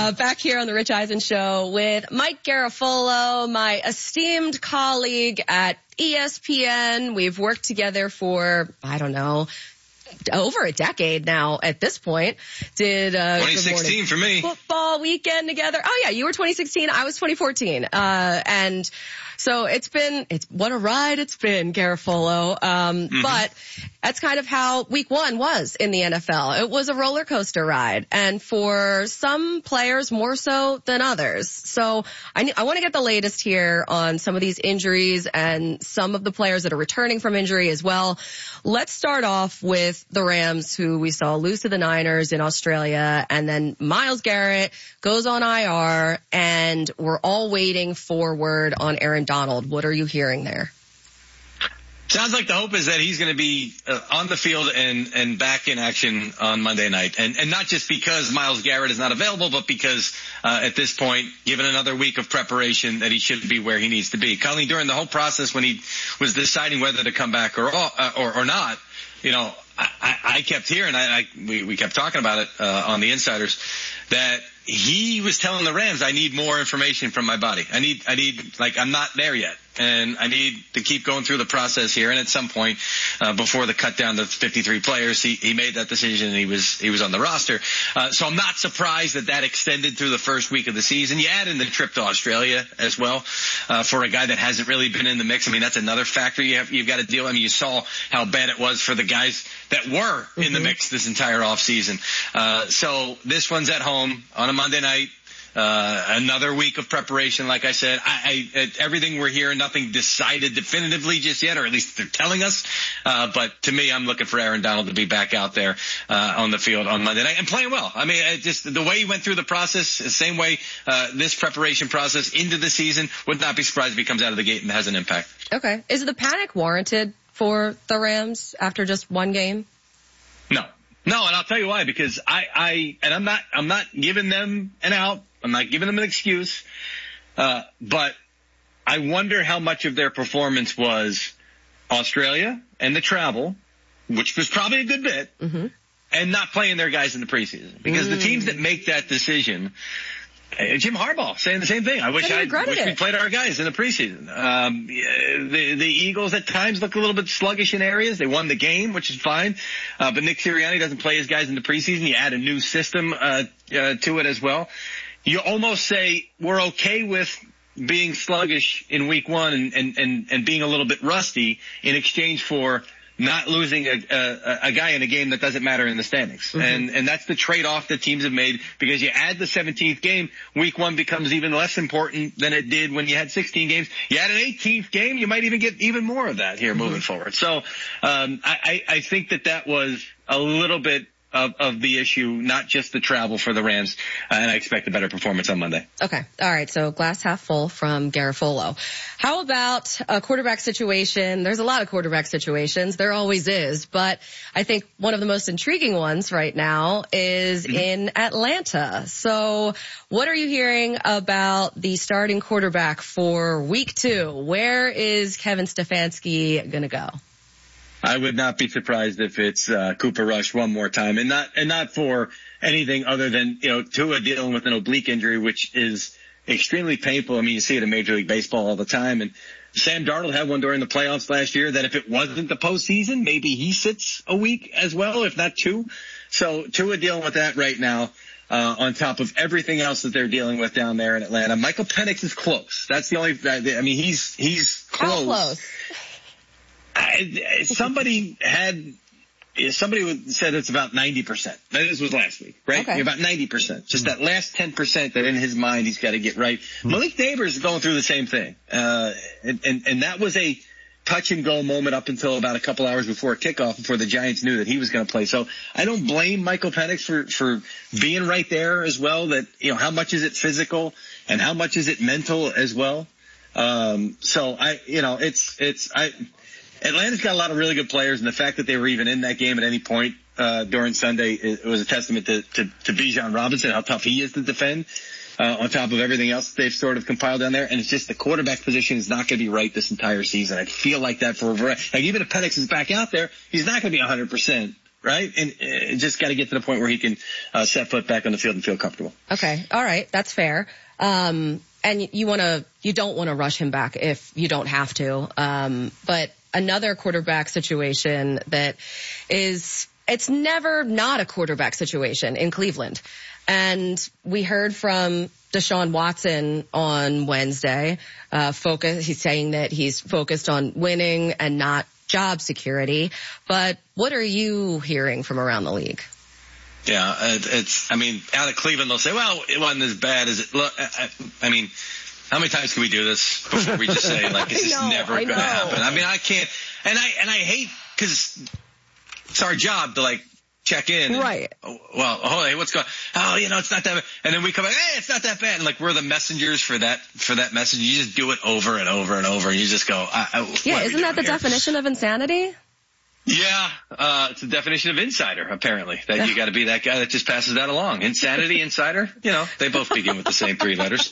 Speaker 1: Back here on the Rich Eisen Show with Mike Garafolo, my esteemed colleague at ESPN. We've worked together for, I don't know, over a decade now at this point. Did
Speaker 3: 2016 for me.
Speaker 1: Football weekend together. Oh yeah, you were 2016, I was 2014. And so it's what a ride it's been, Garafolo. But that's kind of how week one was in the NFL. It was a roller coaster ride, and for some players more so than others. So I want to get the latest here on some of these injuries and some of the players that are returning from injury as well. Let's start off with the Rams, who we saw lose to the Niners in Australia, and then Myles Garrett goes on IR, and we're all waiting for word on Aaron Donald. What are you hearing there?
Speaker 3: Sounds like the hope is that he's going to be on the field and back in action on Monday night. And not just because Myles Garrett is not available, but because at this point, given another week of preparation, that he should be where he needs to be. Colleen, during the whole process when he was deciding whether to come back or not, you know, I kept hearing, we kept talking about it on the Insiders, that he was telling the Rams, I need more information from my body. I need, I'm not there yet. And I need to keep going through the process here. And at some point, before the cut down to 53 players, he made that decision and he was on the roster. So I'm not surprised that extended through the first week of the season. You add in the trip to Australia as well, for a guy that hasn't really been in the mix. I mean, that's another factor you've got to deal with. I mean, you saw how bad it was for the guys that were in the mix this entire off season. So this one's at home on a Monday night. Another week of preparation, like I said. Everything we're hearing, nothing decided definitively just yet, or at least they're telling us. But to me, I'm looking for Aaron Donald to be back out there on the field on Monday night and playing well. I mean, just the way he went through the process, the same way this preparation process into the season, would not be surprised if he comes out of the gate and has an impact.
Speaker 1: Okay. Is the panic warranted for the Rams after just one game?
Speaker 3: No, and I'll tell you why, because I'm not giving them an out. I'm not giving them an excuse. But I wonder how much of their performance was Australia and the travel, which was probably a good bit, and not playing their guys in the preseason. Because the teams that make that decision, Jim Harbaugh saying the same thing. I wish we played our guys in the preseason. The Eagles at times look a little bit sluggish in areas. They won the game, which is fine. But Nick Sirianni doesn't play his guys in the preseason. You add a new system to it as well. You almost say we're okay with being sluggish in week one and being a little bit rusty in exchange for not losing a guy in a game that doesn't matter in the standings. And that's the trade-off that teams have made, because you add the 17th game, week one becomes even less important than it did when you had 16 games. You add an 18th game, you might even get even more of that here moving forward. So I think that was a little bit of the issue, not just the travel for the Rams, and I expect a better performance on Monday.
Speaker 1: Okay. All right. So glass half full from Garafolo. How about a quarterback situation? There's a lot of quarterback situations. There always is. But I think one of the most intriguing ones right now is in Atlanta. So what are you hearing about the starting quarterback for week 2? Where is Kevin Stefanski going to go?
Speaker 3: I would not be surprised if it's Cooper Rush one more time, and not for anything other than, you know, Tua dealing with an oblique injury, which is extremely painful. I mean, you see it in Major League Baseball all the time, and Sam Darnold had one during the playoffs last year that if it wasn't the postseason, maybe he sits a week as well, if not 2. So Tua dealing with that right now. On top of everything else that they're dealing with down there in Atlanta. Michael Penix is close. That's the only, I mean, he's close.
Speaker 1: How close?
Speaker 3: Somebody said it's about 90%. This was last week, right? Okay. About 90%. Just that last 10% that in his mind he's got to get right. Malik Neighbors is going through the same thing. And that was a touch and go moment up until about a couple hours before kickoff, before the Giants knew that he was going to play. So I don't blame Michael Penix for being right there as well. That, you know, how much is it physical and how much is it mental as well? So Atlanta's got a lot of really good players, and the fact that they were even in that game at any point during Sunday, it was a testament to Bijan Robinson, how tough he is to defend, on top of everything else that they've sort of compiled down there. And it's just the quarterback position is not going to be right this entire season. I feel like that for a variety. Like, even if Penix is back out there, he's not going to be 100%. right? And just got to get to the point where he can set foot back on the field and feel comfortable.
Speaker 1: Okay. All right. That's fair. And you don't want to rush him back if you don't have to. But another quarterback situation that it's never not a quarterback situation in Cleveland. And we heard from Deshaun Watson on Wednesday. He's saying that he's focused on winning and not job security. But what are you hearing from around the league?
Speaker 3: Yeah, out of Cleveland, they'll say, well, it wasn't as bad as it looked. I mean, how many times can we do this before we just say, like, it's just never going to happen? I mean, I can't, and I hate, because it's our job to, like, check in.
Speaker 1: Right.
Speaker 3: Hey, what's going on? Oh, it's not that bad. And then we come back, hey, it's not that bad. And, like, we're the messengers for that message. You just do it over and over and over, and you just go,
Speaker 1: isn't that the definition of insanity?
Speaker 3: Yeah, it's the definition of insider, apparently, that you got to be that guy that just passes that along. Insanity, insider, they both begin with the same 3 letters.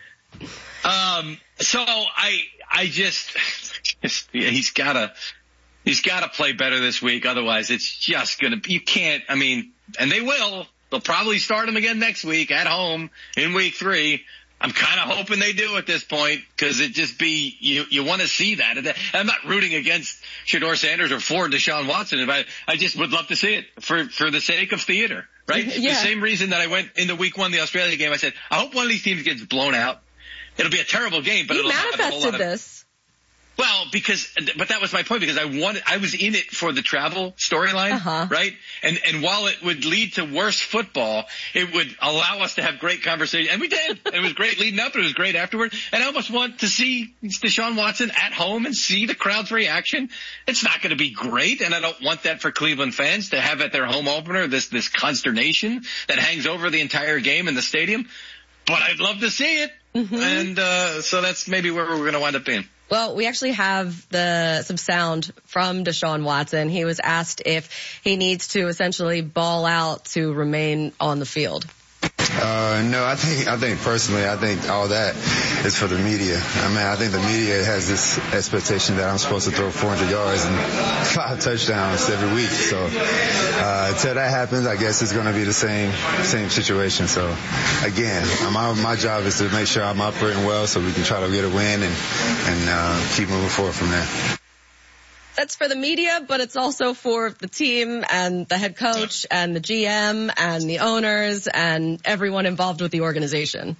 Speaker 3: So I just he's got to play better this week. Otherwise, it's just you can't, and they will. They'll probably start him again next week at home in week 3. I'm kind of hoping they do at this point, because it just you want to see that. I'm not rooting against Shedeur Sanders or for Deshaun Watson. I just would love to see it for the sake of theater, right? Yeah. The same reason that I went into week 1, the Australia game, I said, I hope one of these teams gets blown out. It'll be a terrible game, but it'll have a whole lot of
Speaker 1: this.
Speaker 3: Well, but that was my point, because I was in it for the travel storyline, right? And while it would lead to worse football, it would allow us to have great conversation. And we did. It was great leading up. It was great afterward. And I almost want to see Deshaun Watson at home and see the crowd's reaction. It's not going to be great. And I don't want that for Cleveland fans to have at their home opener, this consternation that hangs over the entire game in the stadium. But I'd love to see it. Mm-hmm. And, so that's maybe where we're going to wind up being.
Speaker 1: Well, we actually have some sound from Deshaun Watson. He was asked if he needs to essentially ball out to remain on the field.
Speaker 2: No, I think personally, all that is for the media. I think the media has this expectation that I'm supposed to throw 400 yards and 5 touchdowns every week. So, until that happens, I guess it's going to be the same situation. So, again, my job is to make sure I'm operating well so we can try to get a win and keep moving forward from there.
Speaker 1: That's for the media, but it's also for the team and the head coach and the GM and the owners and everyone involved with the organization.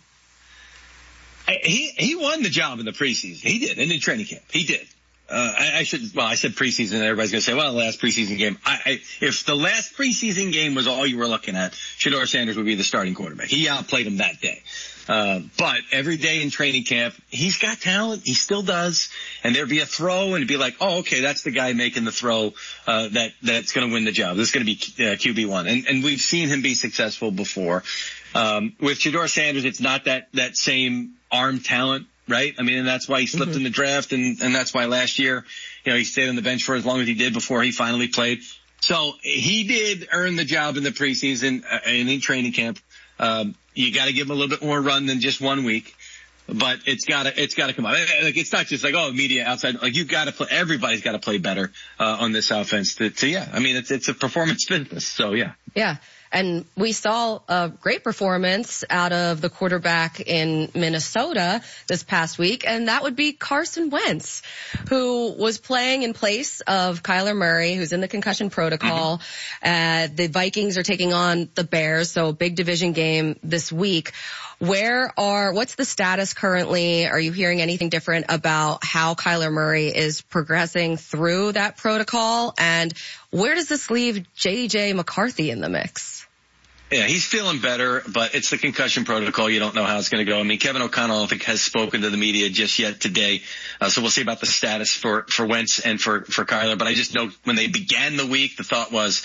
Speaker 3: He won the job in the preseason. He did, and in training camp. He did. I said preseason, and everybody's going to say, well, the last preseason game. If the last preseason game was all you were looking at, Shedeur Sanders would be the starting quarterback. He outplayed him that day. But every day in training camp, he's got talent. He still does. And there'd be a throw, and it'd be like, oh, okay, that's the guy making the throw, that's going to win the job. This is going to be QB1. And we've seen him be successful before. With Shedeur Sanders, it's not that same arm talent, right? And that's why he slipped in the draft, and that's why last year, he stayed on the bench for as long as he did before he finally played. So he did earn the job in the preseason and in training camp. You got to give him a little bit more run than just 1 week, but it's got to come out. Like, it's not just like, oh, media outside. Like, you've got to play. Everybody's got to play better on this offense. It's a performance business. So yeah.
Speaker 1: Yeah. And we saw a great performance out of the quarterback in Minnesota this past week, and that would be Carson Wentz, who was playing in place of Kyler Murray, who's in the concussion protocol. The Vikings are taking on the Bears, so a big division game this week. What's the status currently? Are you hearing anything different about how Kyler Murray is progressing through that protocol? And where does this leave J.J. McCarthy in the mix?
Speaker 3: Yeah, he's feeling better, but it's the concussion protocol. You don't know how it's going to go. Kevin O'Connell, I don't think, has spoken to the media just yet today. So we'll see about the status for Wentz and for Kyler. But I just know when they began the week, the thought was,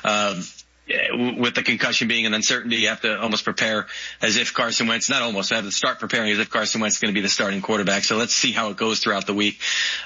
Speaker 3: with the concussion being an uncertainty, you have to almost prepare as if Carson Wentz, not almost, I have to start preparing as if Carson Wentz is going to be the starting quarterback. So let's see how it goes throughout the week.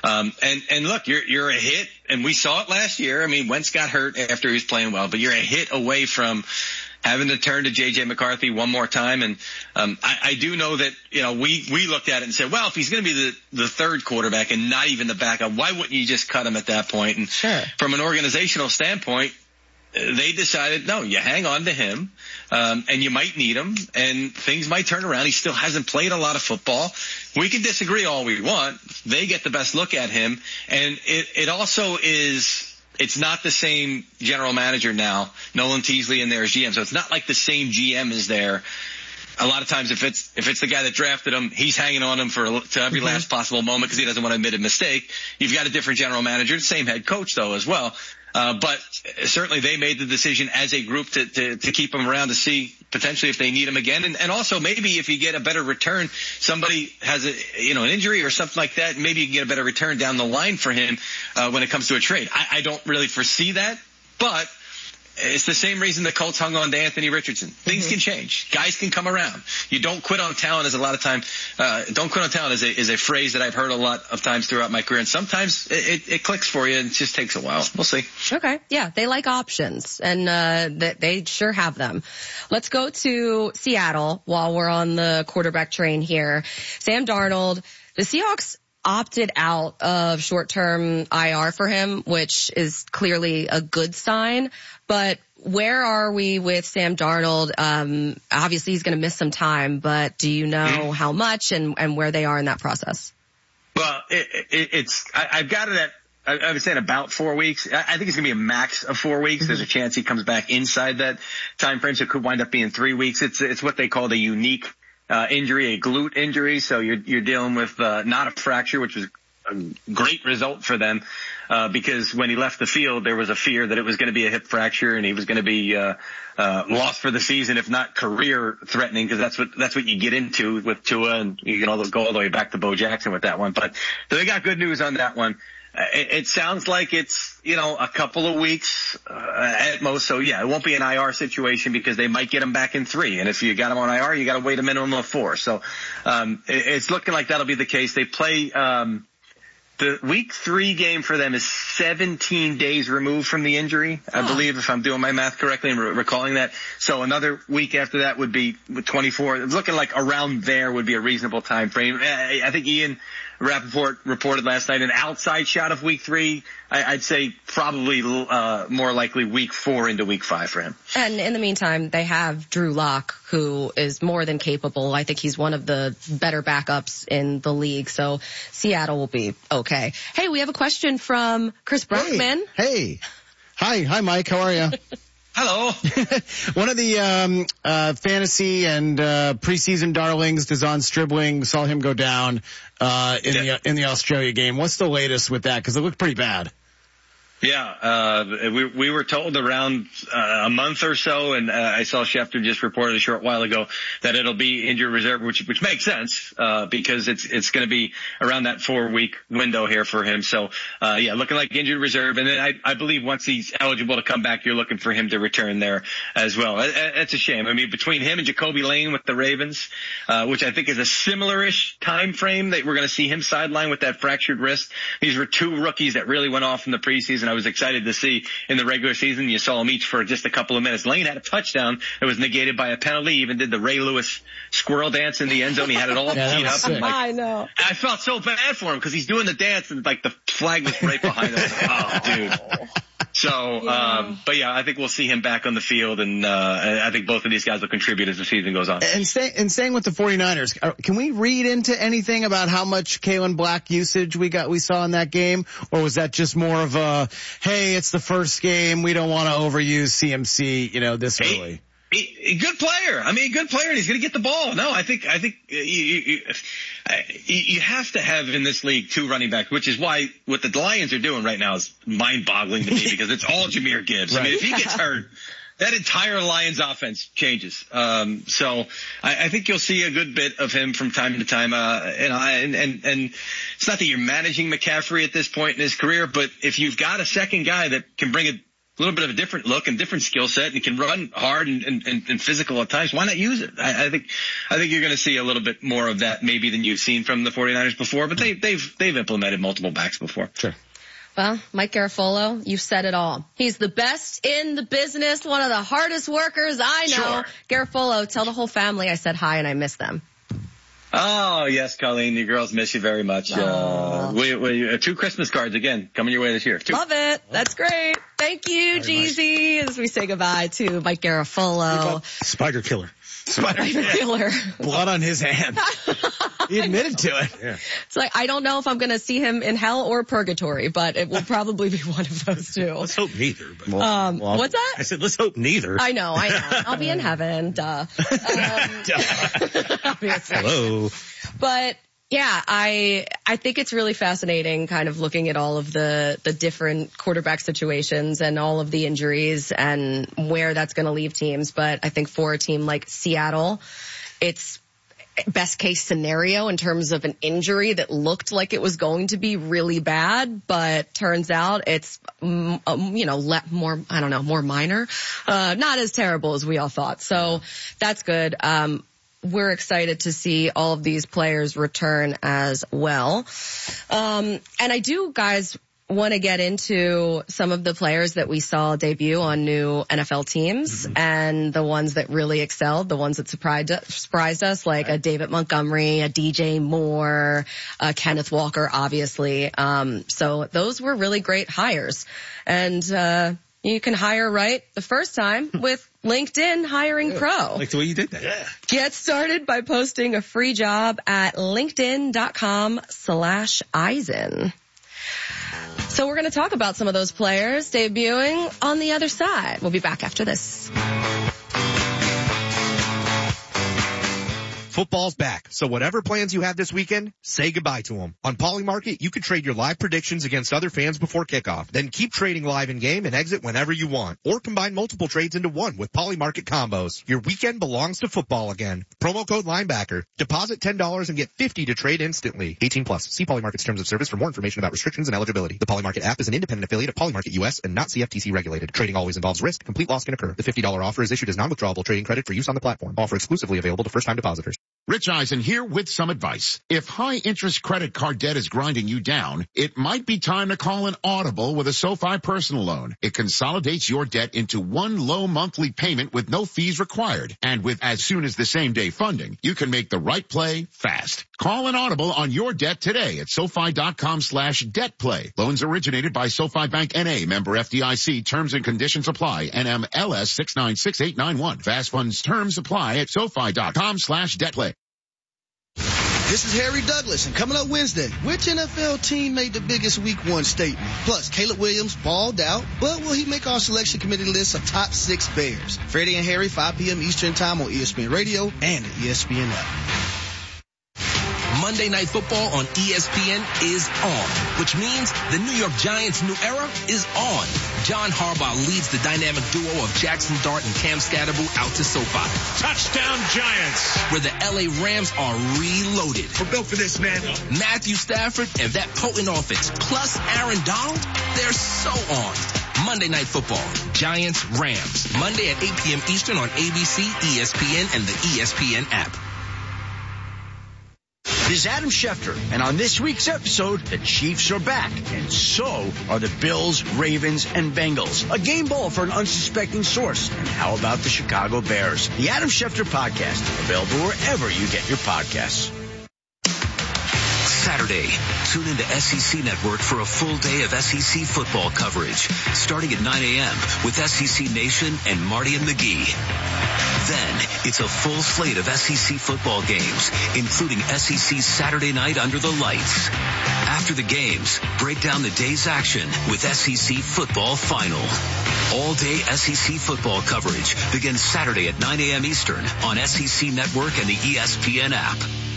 Speaker 3: And look, you're a hit, and we saw it last year. Wentz got hurt after he was playing well, but you're a hit away from having to turn to J.J. McCarthy one more time. And I do know that, we looked at it and said, well, if he's going to be the third quarterback and not even the backup, why wouldn't you just cut him at that point? And
Speaker 1: sure,
Speaker 3: from an organizational standpoint, they decided, no, you hang on to him, and you might need him, and things might turn around. He still hasn't played a lot of football. We can disagree all we want. They get the best look at him, and it also is. It's not the same general manager now. Nolan Teasley in there as GM, so it's not like the same GM is there. A lot of times, if it's the guy that drafted him, he's hanging on him to every last possible moment because he doesn't want to admit a mistake. You've got a different general manager, same head coach though as well. But certainly they made the decision as a group to keep him around to see potentially if they need him again. And also maybe if you get a better return, somebody has an injury or something like that, maybe you can get a better return down the line for him, when it comes to a trade. I don't really foresee that, but it's the same reason the Colts hung on to Anthony Richardson. Things can change. Guys can come around. You don't quit on talent is a lot of time. Don't quit on talent is a phrase that I've heard a lot of times throughout my career. And sometimes it clicks for you and it just takes a while. We'll see. Okay.
Speaker 1: Yeah. They like options and, they sure have them. Let's go to Seattle while we're on the quarterback train here. Sam Darnold, the Seahawks opted out of short-term IR for him, which is clearly a good sign. But where are we with Sam Darnold? Obviously he's going to miss some time, but do you know how much and where they are in that process?
Speaker 3: Well, I've got it at, I would say in about 4 weeks. I think it's going to be a max of 4 weeks. There's a chance he comes back inside that time frame, so it could wind up being 3 weeks. It's what they call the unique injury, a glute injury. So you're dealing with not a fracture, which was a great result for them, because when he left the field, there was a fear that it was going to be a hip fracture and he was going to be lost for the season, if not career threatening, because that's what you get into with Tua, and you can go all the way back to Bo Jackson with that one. But so they got good news on that one. It sounds like it's, a couple of weeks at most. So yeah, it won't be an IR situation because they might get him back in 3. And if you got him on IR, you got to wait a minimum of 4. So, it's looking like that'll be the case. They play, the week 3 game for them is 17 days removed from the injury, I believe, if I'm doing my math correctly and recalling that. So another week after that would be 24. It's looking like around there would be a reasonable time frame. I think Ian Rappaport reported last night an outside shot of week 3. I'd say probably more likely week 4 into week 5 for him.
Speaker 1: And in the meantime, they have Drew Lock, who is more than capable. I think he's one of the better backups in the league. So Seattle will be okay. Hey, we have a question from Chris Brockman.
Speaker 5: Hey. Hi, Mike. How are you?
Speaker 3: Hello.
Speaker 5: One of the fantasy and preseason darlings, Dazon Stribling, saw him go down in the Australia game. What's the latest with that? Because it looked pretty bad.
Speaker 3: Yeah, we were told around a month or so, and I saw Schefter just reported a short while ago that it'll be injured reserve, which makes sense because it's going to be around that 4-week window here for him. So yeah, looking like injured reserve, and then I believe once he's eligible to come back, you're looking for him to return there as well. It's a shame. I mean, between him and Jacoby Lane with the Ravens, which I think is a similar-ish time frame that we're going to see him sidelined with that fractured wrist. These were 2 rookies that really went off in the preseason. I was excited to see in the regular season. You saw them each for just a couple of minutes. Lane had a touchdown that was negated by a penalty. He even did the Ray Lewis squirrel dance in the end zone. He had it all teed up. And
Speaker 1: I know.
Speaker 3: I felt so bad for him because he's doing the dance and like the flag was right behind him. Oh, dude. So, but yeah, I think we'll see him back on the field, and I think both of these guys will contribute as the season goes on.
Speaker 5: And staying with the 49ers, can we read into anything about how much Kalen Black usage we saw in that game, or was that just more of a, hey, it's the first game, we don't want to overuse CMC, this early?
Speaker 3: Good player. I mean, good player, and he's going to get the ball. No, I think you have to have in this league 2 running backs, which is why what the Lions are doing right now is mind-boggling to me because it's all Jahmyr Gibbs. Right. I mean, if he gets hurt, that entire Lions offense changes. So I think you'll see a good bit of him from time to time. And it's not that you're managing McCaffrey at this point in his career, but if you've got a second guy that can bring a little bit of a different look and different skill set and can run hard and physical at times, why not use it? I think you're going to see a little bit more of that maybe than you've seen from the 49ers before, but they've implemented multiple backs before.
Speaker 5: Sure.
Speaker 1: Well, Mike Garafolo, you've said it all. He's the best in the business, one of the hardest workers I know.
Speaker 3: Sure.
Speaker 1: Garafolo, tell the whole family I said hi and I miss them.
Speaker 3: Oh, yes, Colleen, you girls miss you very much. 2 Christmas cards again coming your way this year. 2.
Speaker 1: Love it. That's great. Thank Thank you, Jeezy. As we say goodbye to Mike Garafolo.
Speaker 8: Spider Killer.
Speaker 1: Spider Killer.
Speaker 5: Blood on his hand. He admitted to it.
Speaker 8: Yeah.
Speaker 1: It's like, I don't know if I'm going to see him in hell or purgatory, but it will probably be one of those two.
Speaker 8: Let's hope neither. But
Speaker 1: what's that?
Speaker 8: I said, let's hope neither.
Speaker 1: I know. I'll be in heaven. Duh. Obviously.
Speaker 8: Hello.
Speaker 1: But yeah, I think it's really fascinating kind of looking at all of the different quarterback situations and all of the injuries and where that's going to leave teams. But I think for a team like Seattle, it's best case scenario in terms of an injury that looked like it was going to be really bad, but turns out it's, more minor, not as terrible as we all thought. So that's good. We're excited to see all of these players return as well. And I do, guys, want to get into some of the players that we saw debut on new NFL teams and the ones that really excelled, the ones that surprised us, like a David Montgomery, a DJ Moore, Kenneth Walker, obviously. So those were really great hires. And, you can hire right the first time with LinkedIn Hiring Pro.
Speaker 8: I like the way you did that.
Speaker 1: Yeah. Get started by posting a free job at linkedin.com/Eisen. So we're going to talk about some of those players debuting on the other side. We'll be back after this.
Speaker 22: Football's back, so whatever plans you have this weekend, say goodbye to them. On Polymarket, you can trade your live predictions against other fans before kickoff. Then keep trading live in-game and exit whenever you want. Or combine multiple trades into one with Polymarket combos. Your weekend belongs to football again. Promo code Linebacker. Deposit $10 and get $50 to trade instantly. 18 plus. See Polymarket's terms of service for more information about restrictions and eligibility. The Polymarket app is an independent affiliate of Polymarket US and not CFTC regulated. Trading always involves risk. Complete loss can occur. The $50 offer is issued as non-withdrawable trading credit for use on the platform. Offer exclusively available to first-time depositors.
Speaker 23: Rich Eisen here with some advice. If high-interest credit card debt is grinding you down, it might be time to call an Audible with a SoFi personal loan. It consolidates your debt into one low monthly payment with no fees required. And with as soon as the same day funding, you can make the right play fast. Call an Audible on your debt today at SoFi.com/debtplay. Loans originated by SoFi Bank N.A. Member FDIC. Terms and conditions apply. NMLS 696891. Fast funds terms apply at SoFi.com/debtplay.
Speaker 24: This is Harry Douglas, and coming up Wednesday, which NFL team made the biggest Week 1 statement? Plus, Caleb Williams balled out, but will he make our selection committee list of top 6 Bears? Freddie and Harry, 5 p.m. Eastern Time on ESPN Radio and the ESPN app.
Speaker 25: Monday Night Football on ESPN is on, which means the New York Giants' new era is on. John Harbaugh leads the dynamic duo of Jackson Dart and Cam Scatterbo out to SoFi.
Speaker 9: Touchdown Giants!
Speaker 25: Where the LA Rams are reloaded.
Speaker 9: We're built for this, man.
Speaker 25: Matthew Stafford and that potent offense, plus Aaron Donald, they're so on. Monday Night Football, Giants, Rams. Monday at 8 p.m. Eastern on ABC, ESPN, and the ESPN app.
Speaker 26: This is Adam Schefter, and on this week's episode, the Chiefs are back, and so are the Bills, Ravens, and Bengals. A game ball for an unsuspecting source. And how about the Chicago Bears? The Adam Schefter Podcast, available wherever you get your podcasts.
Speaker 27: Saturday, tune into SEC Network for a full day of SEC football coverage, starting at 9 a.m. with SEC Nation and Marty and McGee. Then, it's a full slate of SEC football games, including SEC Saturday Night Under the Lights. After the games, break down the day's action with SEC Football Final. All-day SEC football coverage begins Saturday at 9 a.m. Eastern on SEC Network and the ESPN app.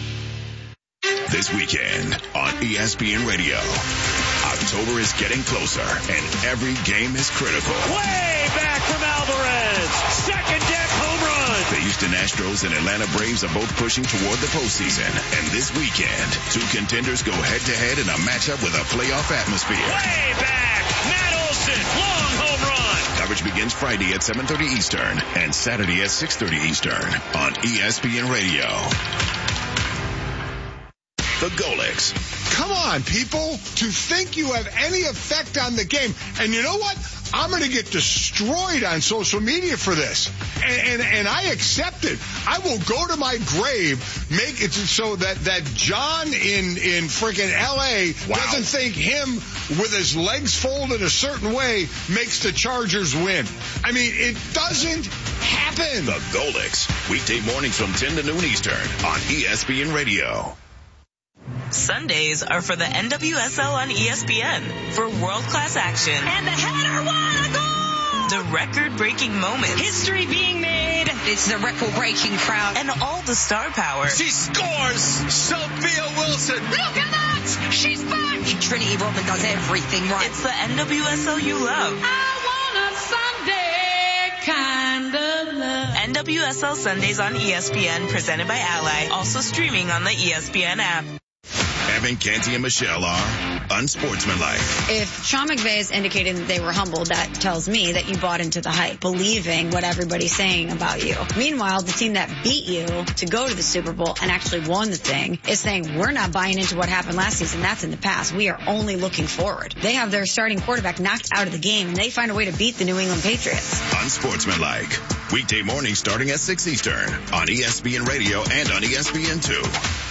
Speaker 6: This weekend on ESPN Radio, October is getting closer and every game is critical.
Speaker 9: Way back from Alvarez. Second deck home run.
Speaker 6: The Houston Astros and Atlanta Braves are both pushing toward the postseason. And this weekend, 2 contenders go head-to-head in a matchup with a playoff atmosphere.
Speaker 9: Way back. Matt Olson. Long home run.
Speaker 6: Coverage begins Friday at 7:30 Eastern and Saturday at 6:30 Eastern on ESPN Radio. The Golics.
Speaker 11: Come on, people. To think you have any effect on the game. And you know what? I'm going to get destroyed on social media for this.
Speaker 4: And I accept it. I will go to my grave, make it so that John in freaking L.A. doesn't think him with his legs folded a certain way makes the Chargers win. I mean, it doesn't happen.
Speaker 6: The Golix, weekday mornings from 10 to noon Eastern on ESPN Radio.
Speaker 7: Sundays are for the NWSL on ESPN for world-class action.
Speaker 10: And the header, what a goal!
Speaker 7: The record-breaking moments.
Speaker 10: History being made. It's the record-breaking crowd.
Speaker 7: And all the star power.
Speaker 9: She scores! Sophia Wilson!
Speaker 10: Look at that! She's back! Trinity Rodman does everything right.
Speaker 7: It's the NWSL you love.
Speaker 10: I want a Sunday kind of love.
Speaker 7: NWSL Sundays on ESPN, presented by Ally. Also streaming on the ESPN app.
Speaker 6: Evan, Canty, and Michelle are unsportsmanlike.
Speaker 12: If Sean McVay is indicating that they were humbled, that tells me that you bought into the hype, believing what everybody's saying about you. Meanwhile, the team that beat you to go to the Super Bowl and actually won the thing is saying, we're not buying into what happened last season. That's in the past. We are only looking forward. They have their starting quarterback knocked out of the game, and they find a way to beat the New England Patriots.
Speaker 6: Unsportsmanlike. Weekday mornings starting at 6 Eastern on ESPN Radio and on ESPN2.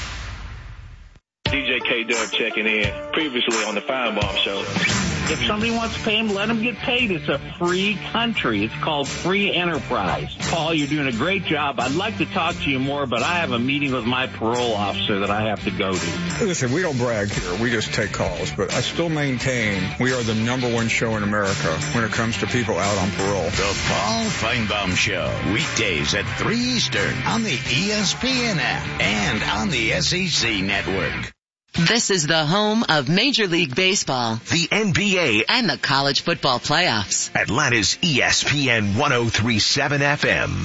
Speaker 13: DJ K-Dub checking in, previously on the Firebomb Show.
Speaker 14: If somebody wants to pay him, let him get paid. It's a free country. It's called free enterprise. Paul, you're doing a great job. I'd like to talk to you more, but I have a meeting with my parole officer that I have to go to.
Speaker 15: Listen, we don't brag here. We just take calls. But I still maintain we are the #1 show in America when it comes to people out on parole.
Speaker 26: The Paul Finebaum Show, weekdays at 3 Eastern on the ESPN app and on the SEC network.
Speaker 21: This is the home of Major League Baseball,
Speaker 20: the NBA,
Speaker 21: and the college football playoffs.
Speaker 20: Atlanta's ESPN 103.7 FM.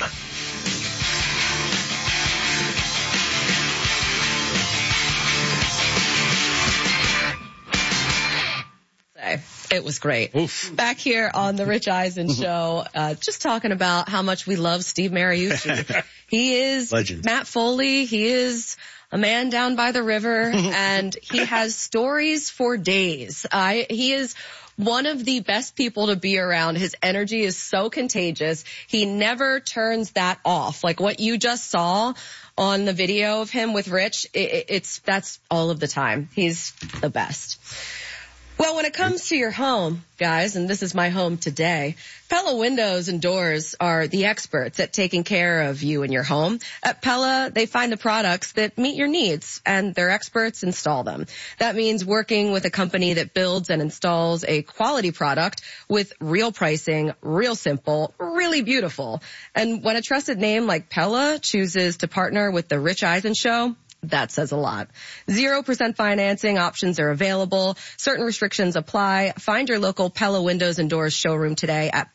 Speaker 1: It was great. Oof. Back here on the Rich Eisen Show, just talking about how much we love Steve Mariucci. He is legend. Matt Foley. He is a man down by the river, and he has stories for days. He is one of the best people to be around. His energy is so contagious. He never turns that off. Like what you just saw on the video of him with Rich, that's all of the time. He's the best. Well, when it comes to your home, guys, and this is my home today, Pella Windows and Doors are the experts at taking care of you and your home. At Pella, they find the products that meet your needs, and their experts install them. That means working with a company that builds and installs a quality product with real pricing, real simple, really beautiful. And when a trusted name like Pella chooses to partner with the Rich Eisen Show, that says a lot. 0% financing options are available. Certain restrictions apply. Find your local Pella Windows and Doors showroom today at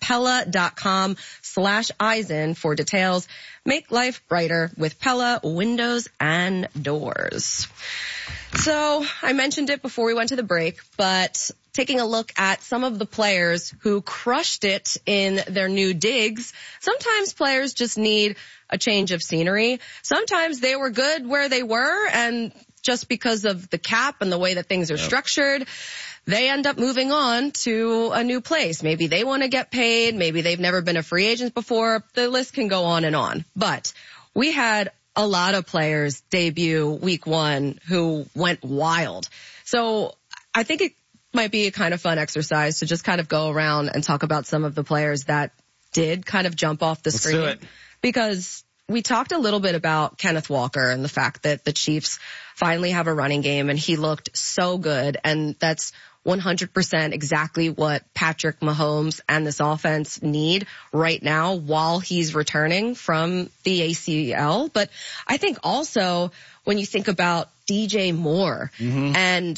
Speaker 1: Pella.com/Eisen for details. Make life brighter with Pella Windows and Doors. So I mentioned it before we went to the break, but taking a look at some of the players who crushed it in their new digs, sometimes players just need a change of scenery. Sometimes they were good where they were, and just because of the cap and the way that things are structured, they end up moving on to a new place. Maybe they want to get paid. Maybe they've never been a free agent before. The list can go on and on. But we had a lot of players debut week 1 who went wild. So I think it might be a kind of fun exercise to just kind of go around and talk about some of the players that did kind of jump off the screen. Let's do it. Because we talked a little bit about Kenneth Walker and the fact that the Chiefs finally have a running game, and he looked so good. And that's 100% exactly what Patrick Mahomes and this offense need right now while he's returning from the ACL. But I think also when you think about DJ Moore and